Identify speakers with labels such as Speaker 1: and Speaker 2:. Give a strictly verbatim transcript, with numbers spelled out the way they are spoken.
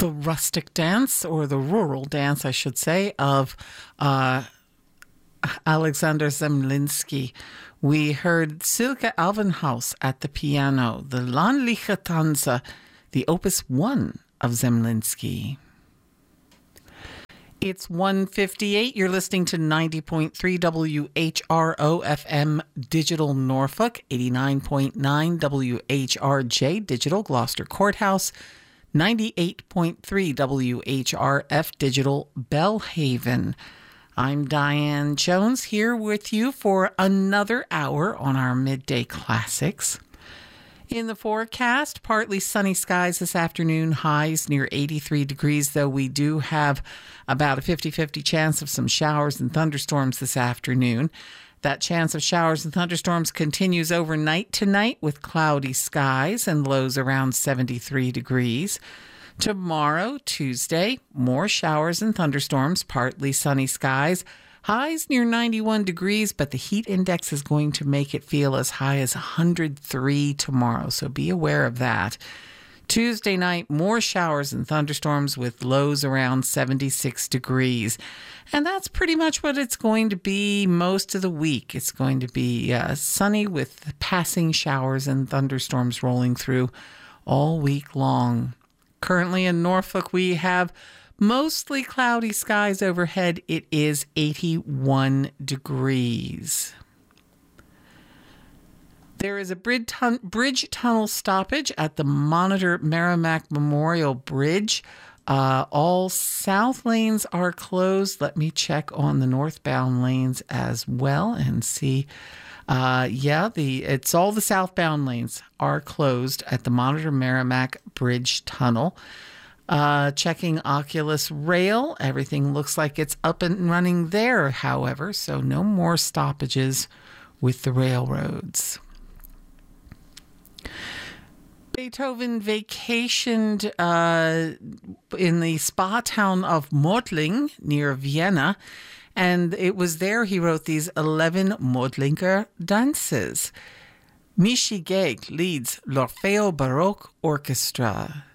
Speaker 1: the rustic dance, or the rural dance, I should say, of uh, Alexander Zemlinsky. We heard Silke Alvenhaus at the piano, the Landliche Tanze, the opus one of Zemlinsky. It's one fifty-eight. You're listening to ninety point three W H R O F M Digital Norfolk, eighty-nine point nine W H R J Digital Gloucester Courthouse, ninety-eight point three W H R F Digital Belhaven. I'm Diane Jones here with you for another hour on our Midday Classics. In the forecast, partly sunny skies this afternoon, highs near eighty-three degrees, though we do have about a fifty-fifty chance of some showers and thunderstorms this afternoon. That chance of showers and thunderstorms continues overnight tonight with cloudy skies and lows around seventy-three degrees. Tomorrow, Tuesday, more showers and thunderstorms, partly sunny skies. Highs near ninety-one degrees, but the heat index is going to make it feel as high as one hundred three tomorrow, so be aware of that. Tuesday night, more showers and thunderstorms with lows around seventy-six degrees. And that's pretty much what it's going to be most of the week. It's going to be uh, sunny with passing showers and thunderstorms rolling through all week long. Currently in Norfolk, we have mostly cloudy skies overhead. It is eighty-one degrees. There is a bridge, tun- bridge tunnel stoppage at the Monitor Merrimack Memorial Bridge. Uh, all south lanes are closed. Let me check on the northbound lanes as well and see. Uh, yeah, the it's all the southbound lanes are closed at the Monitor Merrimack Bridge Tunnel. Uh, checking Oculus Rail, everything looks like it's up and running there, however, so no more stoppages with the railroads. Beethoven vacationed uh, in the spa town of Mödling near Vienna, and it was there he wrote these eleven Mödlinger dances. Michi Geig leads l'Orfeo Baroque Orchestra.